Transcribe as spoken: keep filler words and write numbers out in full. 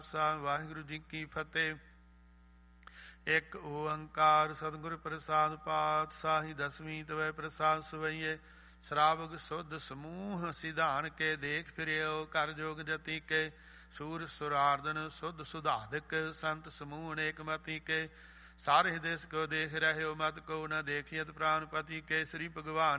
ਵਾਹਿਗੁਰੂ ਜੀ ਕੀ ਫਤਿਹ। ਇੱਕ ਓੰਕਾਰ ਸਤਿਗੁਰ ਪ੍ਰਸਾਦ ਪਾਤ ਸਾਹੀ ਦਸਵੀਂ ਤਵੈ ਪ੍ਰਸਾਦ ਸਵਈਏ। ਸ਼ਰਾਵਗ ਸੁਧ ਸਮੂਹ ਸਿਧਾਨ ਕੇ ਦੇਖ ਫਿਰਿਓ ਕਰ ਜੋਗ ਜਤੀ ਕੇ। ਸੂਰ ਸੁਰਾਰਦਨ ਸੁਧ ਸੁਧਾਦਿਕ ਸੰਤ ਸਮੂਹ ਅਨੇਕ ਮਤੀ ਕੇ। ਸਾਰੇ ਦੇਸ ਕੋ ਦੇਖ ਰਹਿਓ ਮਤ ਕੋ ਨ ਦੇਖੀਅਤ ਪ੍ਰਾਨਪਤੀ ਕੇ। ਸ੍ਰੀ ਭਗਵਾਨ